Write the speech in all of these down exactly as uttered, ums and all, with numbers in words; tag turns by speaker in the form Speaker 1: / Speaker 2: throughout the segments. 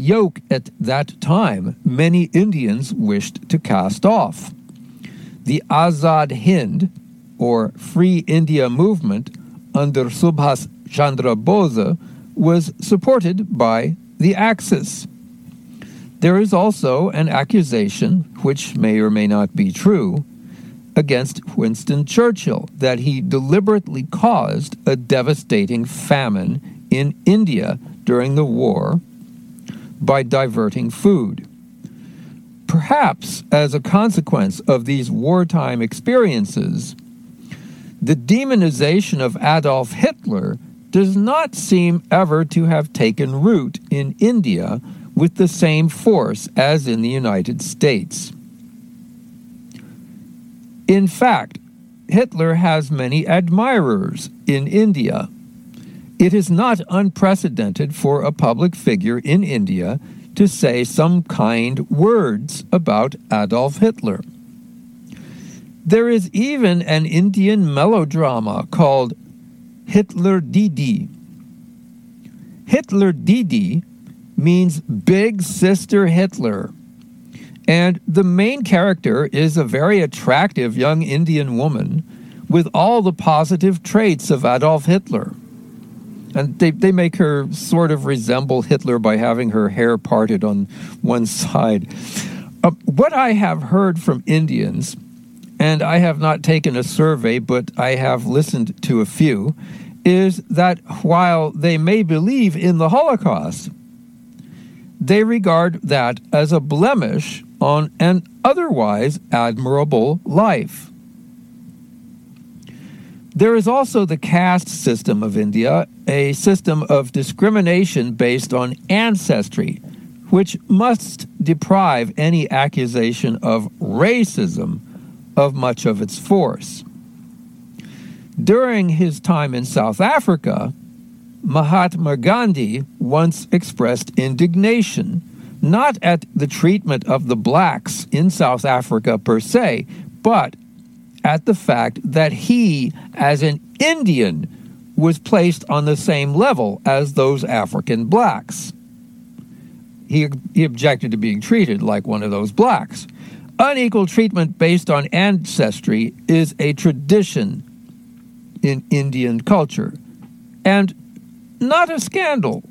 Speaker 1: yoke at that time many Indians wished to cast off. The Azad Hind, or Free India movement, under Subhas Chandra Bose, was supported by the Axis. There is also an accusation, which may or may not be true, against Winston Churchill that he deliberately caused a devastating famine in India during the war by diverting food. Perhaps as a consequence of these wartime experiences, the demonization of Adolf Hitler does not seem ever to have taken root in India with the same force as in the United States. In fact, Hitler has many admirers in India. It is not unprecedented for a public figure in India to say some kind words about Adolf Hitler. There is even an Indian melodrama called Hitler Didi. Hitler Didi means Big Sister Hitler, and the main character is a very attractive young Indian woman with all the positive traits of Adolf Hitler. And they, they make her sort of resemble Hitler by having her hair parted on one side. Uh, what I have heard from Indians, and I have not taken a survey, but I have listened to a few, is that while they may believe in the Holocaust, they regard that as a blemish on an otherwise admirable life. There is also the caste system of India, a system of discrimination based on ancestry, which must deprive any accusation of racism of much of its force. During his time in South Africa, Mahatma Gandhi once expressed indignation, not at the treatment of the blacks in South Africa per se, but at the fact that he, as an Indian, was placed on the same level as those African blacks. He, he objected to being treated like one of those blacks. Unequal treatment based on ancestry is a tradition in Indian culture, and not a scandal.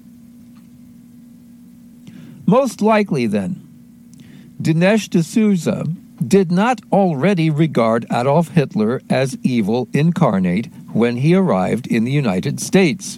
Speaker 1: Most likely, then, Dinesh D'Souza did not already regard Adolf Hitler as evil incarnate when he arrived in the United States.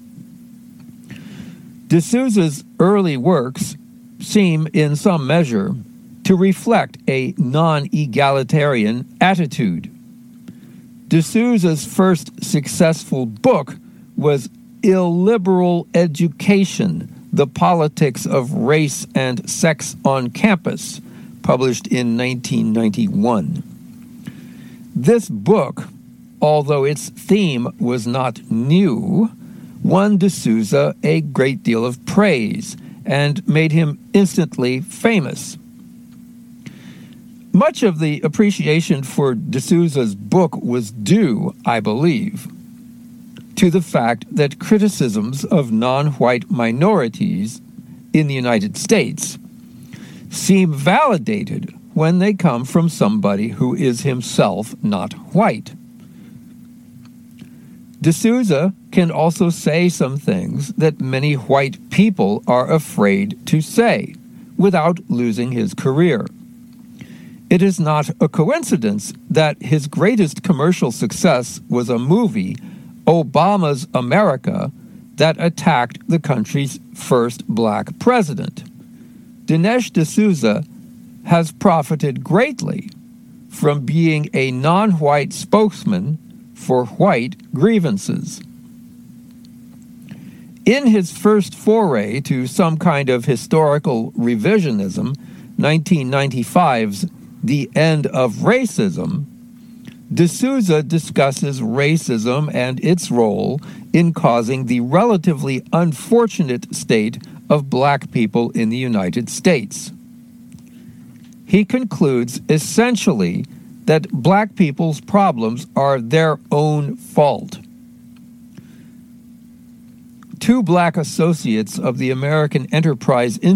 Speaker 1: D'Souza's early works seem, in some measure, to reflect a non-egalitarian attitude. D'Souza's first successful book was Illiberal Education, The Politics of Race and Sex on Campus, published in nineteen ninety-one. This book, although its theme was not new, won D'Souza a great deal of praise and made him instantly famous. Much of the appreciation for D'Souza's book was due, I believe, to the fact that criticisms of non-white minorities in the United States seem validated when they come from somebody who is himself not white. D'Souza can also say some things that many white people are afraid to say without losing his career. It is not a coincidence that his greatest commercial success was a movie, Obama's America, that attacked the country's first black president. Dinesh D'Souza has profited greatly from being a non-white spokesman for white grievances. In his first foray to some kind of historical revisionism, nineteen ninety-five's The End of Racism, D'Souza discusses racism and its role in causing the relatively unfortunate state of black people in the United States. He concludes essentially that black people's problems are their own fault. Two black associates of the American Enterprise Institute